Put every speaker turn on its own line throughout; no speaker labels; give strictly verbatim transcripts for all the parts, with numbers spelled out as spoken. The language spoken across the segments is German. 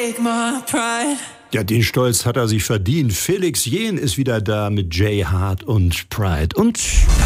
take my pride.
Ja, den Stolz hat er sich verdient. Felix Jähn ist wieder da mit Jay Hart und Pride. Und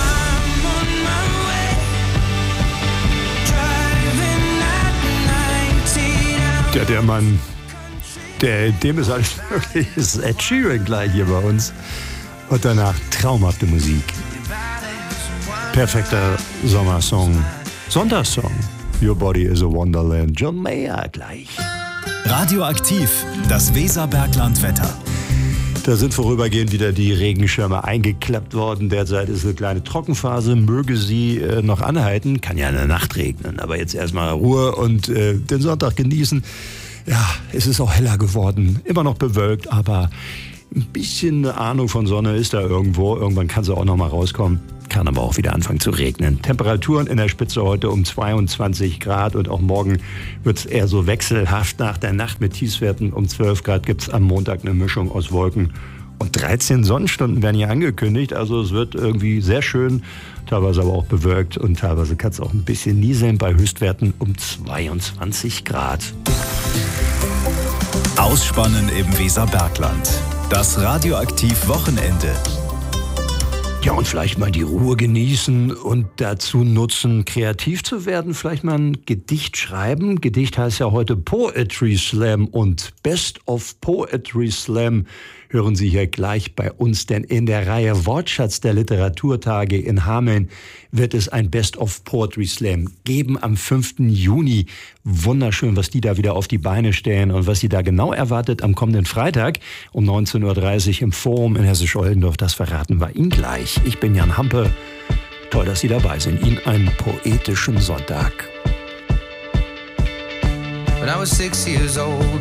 ja, der Mann, der, dem ist alles möglich. Ist Ed Sheeran gleich hier bei uns. Und danach traumhafte Musik. Perfekter Sommersong. Sonntagssong. Your Body is a Wonderland. John Mayer gleich.
Radioaktiv, das Weserberglandwetter.
Da sind vorübergehend wieder die Regenschirme eingeklappt worden. Derzeit ist eine kleine Trockenphase. Möge sie äh, noch anhalten. Kann ja in der Nacht regnen. Aber jetzt erstmal Ruhe und äh, den Sonntag genießen. Ja, es ist auch heller geworden. Immer noch bewölkt, aber ein bisschen eine Ahnung von Sonne ist da irgendwo. Irgendwann kann sie auch noch mal rauskommen. Kann aber auch wieder anfangen zu regnen. Temperaturen in der Spitze heute um zweiundzwanzig Grad und auch morgen wird es eher so wechselhaft. Nach der Nacht mit Tiefstwerten um zwölf Grad gibt es am Montag eine Mischung aus Wolken. Und dreizehn Sonnenstunden werden hier angekündigt. Also es wird irgendwie sehr schön, teilweise aber auch bewölkt und teilweise kann es auch ein bisschen nieseln bei Höchstwerten um zweiundzwanzig Grad.
Ausspannen im Weserbergland. Das Radioaktiv-Wochenende.
Ja, und vielleicht mal die Ruhe genießen und dazu nutzen, kreativ zu werden. Vielleicht mal ein Gedicht schreiben. Gedicht heißt ja heute Poetry Slam und Best of Poetry Slam hören Sie hier gleich bei uns. Denn in der Reihe Wortschatz der Literaturtage in Hameln wird es ein Best of Poetry Slam geben am fünften Juni. Wunderschön, was die da wieder auf die Beine stellen und was sie da genau erwartet am kommenden Freitag um neunzehn Uhr dreißig im Forum in Hessisch-Oldendorf. Das verraten wir Ihnen gleich. Ich bin Jan Hampe. Toll, dass Sie dabei sind. Ihnen einen poetischen Sonntag.
When I was six years old,